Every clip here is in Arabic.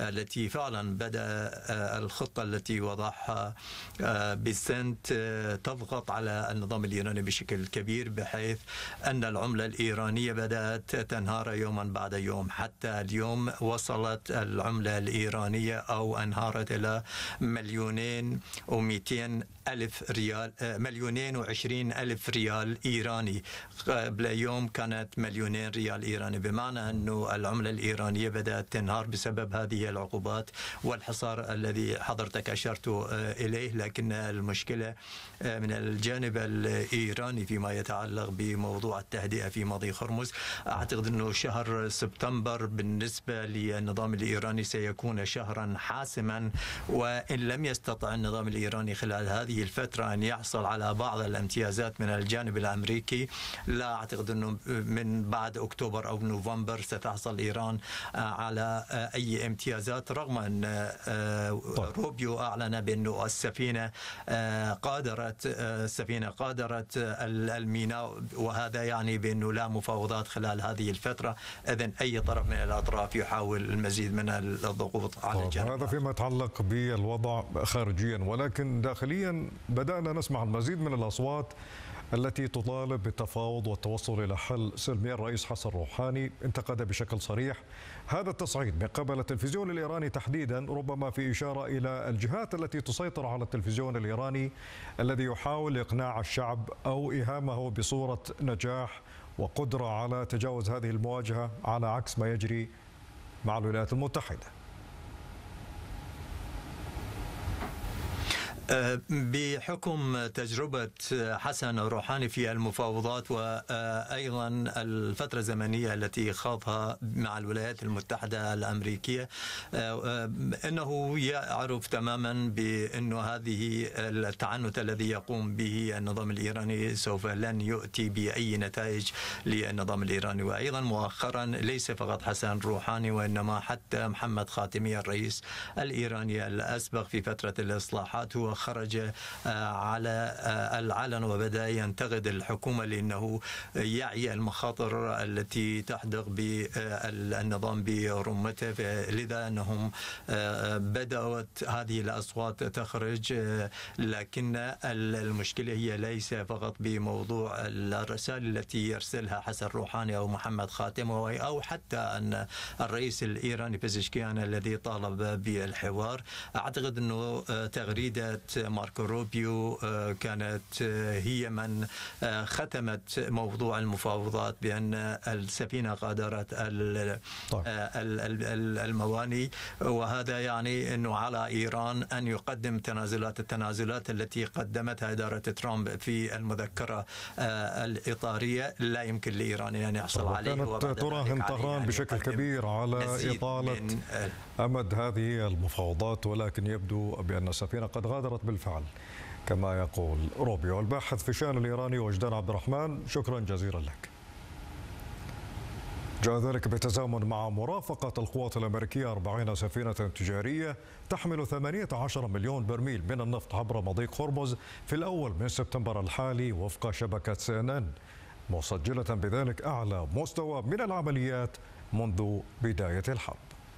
التي فعلا بدأ الخطة التي وضعها بسنت تضغط على النظام الإيراني بشكل كبير، بحيث أن العملة الإيرانية بدأت تنهار يوما بعد يوم. حتى اليوم وصلت العملة الإيرانية أو انهارت إلى 2,200,000 ريال، 2,020,000 ريال إيراني. قبل يوم كانت 2,000,000 ريال إيراني، بمعنى أن العملة الإيرانية بدأت تنهار بسبب هذه العقوبات والحصار الذي حضرتك أشرت إليه. لكن المشكلة من الجانب الإيراني فيما يتعلق بموضوع التهدئة في مضيق هرمز. أعتقد أنه شهر سبتمبر بالنسبة للنظام الإيراني سيكون شهرا حاسما، وإن لم يستطع النظام الإيراني خلال هذه الفترة أن يحصل على بعض الامتيازات من الجانب الأمريكي، لا أعتقد أنه من بعد أكتوبر أو نوفمبر ستحصل إيران على أي امتيازات، رغم أن روبيو أعلن بأنه السفينة قادرت الميناء، وهذا يعني بأنه لا مفاوضات خلال هذه الفترة. إذن أي طرف من الأطراف يحاول المزيد من الضغوط على الجانب. هذا فيما يتعلق بالوضع خارجيا، ولكن داخليا بدأنا نسمع المزيد من الأصوات التي تطالب بالتفاوض والتوصل إلى حل سلمي. الرئيس حسن روحاني انتقد بشكل صريح هذا التصعيد من قبل التلفزيون الإيراني تحديدا، ربما في إشارة إلى الجهات التي تسيطر على التلفزيون الإيراني الذي يحاول إقناع الشعب أو إيهامه بصورة نجاح وقدرة على تجاوز هذه المواجهة، على عكس ما يجري مع الولايات المتحدة. بحكم تجربة حسن روحاني في المفاوضات وأيضا الفترة الزمنية التي خاضها مع الولايات المتحدة الأمريكية، أنه يعرف تماما بأن هذه التعنت الذي يقوم به النظام الإيراني سوف لن يؤتي بأي نتائج للنظام الإيراني. وأيضا مؤخرا ليس فقط حسن روحاني، وإنما حتى محمد خاتمي الرئيس الإيراني الأسبق في فترة الإصلاحات هو خرج على العلن وبدأ ينتقد الحكومة لأنه يعي المخاطر التي تحدق بالنظام برمته، لذا أنهم بدأت هذه الأصوات تخرج. لكن المشكلة هي ليس فقط بموضوع الرسائل التي يرسلها حسن روحاني أو محمد خاتم، أو حتى أن الرئيس الإيراني بيزشكيان الذي طالب بالحوار. أعتقد أنه تغريدة ماركو روبيو كانت هي من ختمت موضوع المفاوضات بأن السفينة قادرت المواني، وهذا يعني أنه على إيران أن يقدم التنازلات التي قدمتها إدارة ترامب في المذكرة الإطارية لا يمكن لإيران أن يحصل عليه. كانت تراهن طهران بشكل كبير على إطالة أمد هذه المفاوضات، ولكن يبدو بأن السفينة قد غادرت بالفعل كما يقول روبيو. الباحث في الشأن الإيراني وجدان عبد الرحمن، شكرا جزيلا لك. جاء ذلك بتزامن مع مرافقة القوات الأمريكية 40 سفينة تجارية تحمل 18 مليون برميل من النفط عبر مضيق هرمز في الأول من سبتمبر الحالي وفق شبكة CNN، مسجلة بذلك أعلى مستوى من العمليات منذ بداية الحرب.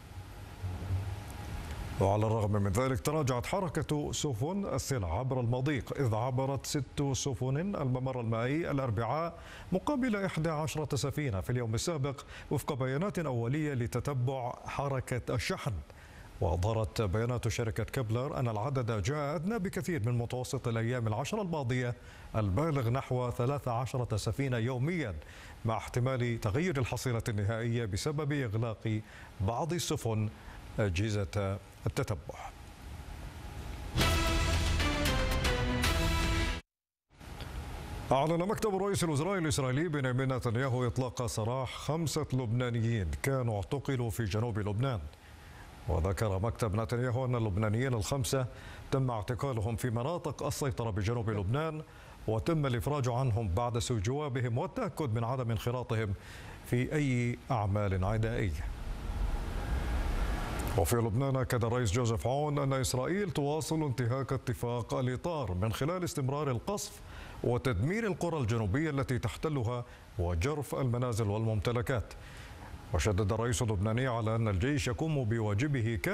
وعلى الرغم من ذلك تراجعت حركة سفن السلع عبر المضيق، إذ عبرت 6 سفن الممر المائي الأربعاء مقابل 11 سفينة في اليوم السابق وفق بيانات أولية لتتبع حركة الشحن. وأظهرت بيانات شركة كبلر أن العدد جاء أدنى بكثير من متوسط الأيام العشر الماضية البالغ نحو 13 سفينة يوميا، مع احتمال تغير الحصيلة النهائية بسبب إغلاق بعض السفن أجهزة التتبع. أعلن مكتب رئيس الوزراء الإسرائيلي بنيامين نتنياهو إطلاق سراح 5 لبنانيين كانوا اعتقلوا في جنوب لبنان. وذكر مكتب نتنياهو أن اللبنانيين ال5 تم اعتقالهم في مناطق السيطرة بجنوب لبنان، وتم الإفراج عنهم بعد استجوابهم والتأكد من عدم انخراطهم في أي أعمال عدائية. وفي لبنان أكد الرئيس جوزيف عون أن إسرائيل تواصل انتهاك اتفاق الإطار من خلال استمرار القصف وتدمير القرى الجنوبية التي تحتلها وجرف المنازل والممتلكات. وشدد الرئيس اللبناني على أن الجيش يقوم بواجبه